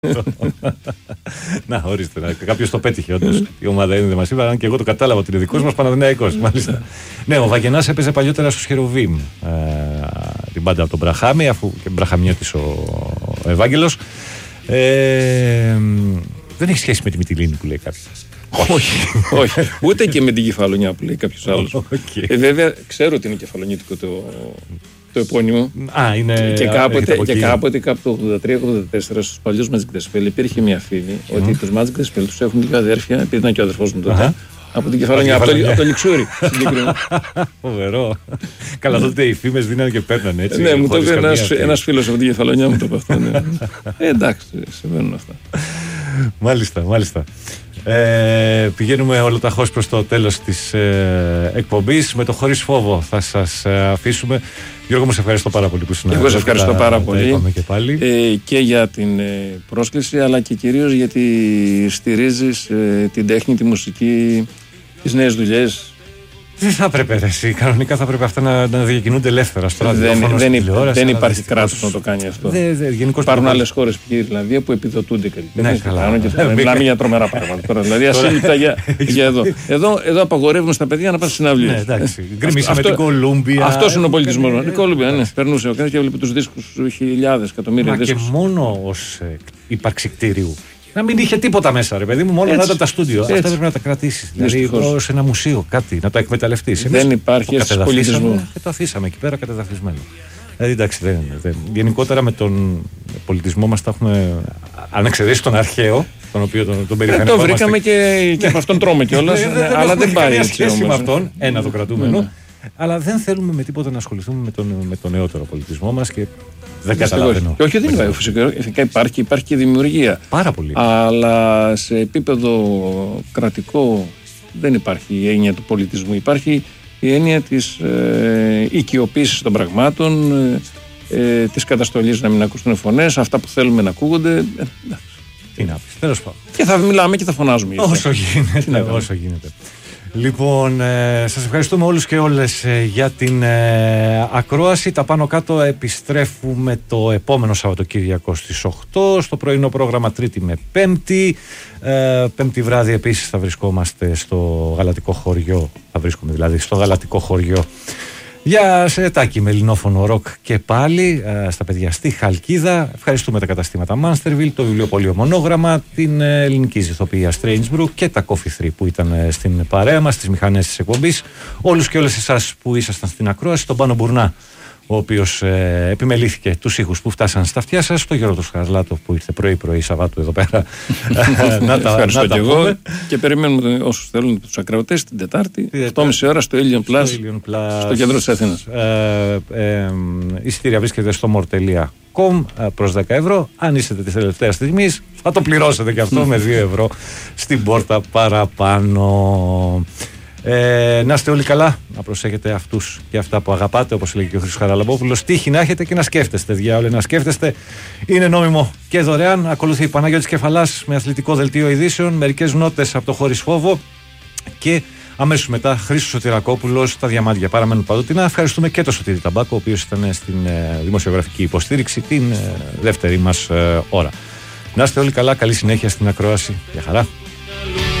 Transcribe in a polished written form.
Να, ορίστε, κάποιος το πέτυχε όντως. Η ομάδα είναι Δεμασίβα, αν και εγώ το κατάλαβα ότι είναι δικός μας Παναθηναϊκός. Μάλιστα. Ναι, ο Βαγγενάς έπαιζε παλιότερα στο Χεροβίμ την μπάντα από τον Μπραχάμι, αφού και Μπραχαμιώτης ο Ευάγγελος. Δεν έχει σχέση με τη Μυτιλήνη που λέει κάποιος. Όχι. Ούτε και με την Κεφαλονιά που λέει κάποιος άλλος. Βέβαια, ξέρω ότι είναι κεφαλονίτικο το επώνυμο. Και κάποτε το 83-84 στους παλιούς Magic the Spell υπήρχε μια φήμη ότι τους Magic the Spell τους έχουν δύο αδέρφια, επειδή ήταν και ο αδερφός μου τότε, από την Κεφαλονιά, από το Λιξούρι συγκεκριμένα. Φοβερό. Καλά, τότε οι φήμες δίνανε και παίρνανε έτσι. Ναι, μου το είπε ένας φίλος από την Κεφαλονιά, μου το είπε αυτό. Εντάξει, συμβαίνουν αυτά. Μάλιστα. Πηγαίνουμε ολοταχώς προς το τέλος της εκπομπής. Με το χωρίς φόβο θα σας αφήσουμε. Γιώργο, μου σε ευχαριστώ πάρα πολύ που ήσουν. Εγώ σε ευχαριστώ πάρα πολύ και για την πρόσκληση, αλλά και κυρίως γιατί στηρίζεις την τέχνη, τη μουσική, τις νέες δουλειές. Δεν θα έπρεπε εσύ. Κανονικά θα έπρεπε αυτά να διακινούνται ελεύθερα στο ραδιόφωνο. Δεν υπάρχει κράτος να το κάνει αυτό. Υπάρχουν άλλες χώρες, π.χ. η Ιρλανδία, που επιδοτούνται καλύτερα. Μιλάμε για τρομερά πράγματα. Δηλαδή, ασύλληπτα για εδώ. Εδώ απαγορεύουν στα παιδιά να πάνε στην αυλή. Γκρεμίσαμε την Κολούμπια. Αυτό είναι ο πολιτισμός. Η Κολούμπια, ναι. Περνούσε ο κανένας και έβλεπε τους δίσκους χιλιάδες, εκατομμύρια δίσκους. Και μόνο ως ύπαρξη κτίριου. Να μην είχε τίποτα μέσα, ρε παιδί μου, μόνο να ήταν τα στούντιο. Αυτά πρέπει να τα κρατήσεις. Δηλαδή, ως ένα μουσείο, κάτι, να το εκμεταλλευτείς. Δεν υπάρχει αίσθηση πολιτισμού. Και το αφήσαμε εκεί πέρα κατεδαφισμένο. Δηλαδή, εντάξει, γενικότερα με τον πολιτισμό μας τα έχουμε, αν εξαιρέσει τον αρχαίο, τον οποίο τον περιφερειακό. Το βρήκαμε και από αυτόν τρώμε κιόλας. Αλλά δεν πάει έτσι όμως. Με αυτόν, ένα το κρατούμενο. Αλλά δεν θέλουμε με τίποτα να ασχοληθούμε με τον νεότερο πολιτισμό μας και δεν καταλαβαίνω. Και όχι, δεν υπάρχει. Φυσικά υπάρχει και δημιουργία. Πάρα πολύ. Αλλά σε επίπεδο κρατικό δεν υπάρχει η έννοια του πολιτισμού. Υπάρχει η έννοια της οικειοποίησης των πραγμάτων, της καταστολής να μην ακούσουν φωνές, αυτά που θέλουμε να ακούγονται. Τι να πεις, τέλος πάντων. Και θα μιλάμε και θα φωνάζουμε. Όσο γίνεται. Λοιπόν, σας ευχαριστούμε όλους και όλες για την ακρόαση. Τα πάνω κάτω επιστρέφουμε το επόμενο Σαββατοκύριακο στις 8 στο πρωινό πρόγραμμα, Τρίτη με Πέμπτη. Πέμπτη βράδυ επίσης θα βρισκόμαστε στο Γαλατικό Χωριό. Θα βρίσκομαι δηλαδή στο Γαλατικό Χωριό για σερετάκι με ελληνόφωνο ροκ και πάλι στα παιδιά στη Χαλκίδα. Ευχαριστούμε τα καταστήματα Μάνστερβιλ, το βιβλιοπωλείο Μονόγραμμα, την ελληνική ηθοποιία Strange Brew και τα Coffee 3 που ήταν στην παρέα μας, στις μηχανές της εκπομπής. Όλους και όλες εσάς που ήσασταν στην ακρόαση, τον Πάνο Μπουρνά, ο οποίος επιμελήθηκε τους ήχους που φτάσαν στα αυτιά σας, το Γιώργο Σχαρλάτο που ήρθε πρωί Σαββάτου εδώ πέρα να τα πούμε. Και περιμένουμε όσους θέλουν τους ακροατές την Τετάρτη 8.30 ώρα στο Ilion Plus, στο κέντρο της Αθήνας. Εισιτήρια βρίσκεται στο more.com προς 10 ευρώ. Αν είστε της τελευταίας στιγμής θα το πληρώσετε και αυτό με 2 ευρώ στην πόρτα παραπάνω. Να είστε όλοι καλά, να προσέχετε αυτούς και αυτά που αγαπάτε, όπως έλεγε και ο Χρήστος Χαραλαμπόπουλος. Τύχη να έχετε και να σκέφτεστε, διάολε, να σκέφτεστε. Είναι νόμιμο και δωρεάν. Ακολουθεί η Παναγιώτης Κεφαλάς με αθλητικό δελτίο ειδήσεων, μερικές νότες από το Χωρίς Φόβο και αμέσως μετά Χρήστος Σωτηρακόπουλος, τα διαμάντια παραμένουν παντοτινά. Ευχαριστούμε και τον Σωτήρη Ταμπάκο, ο οποίος ήταν στην δημοσιογραφική υποστήριξη την δεύτερη μας ώρα. Να είστε όλοι καλά, καλή συνέχεια στην ακρόαση. Γεια χαρά.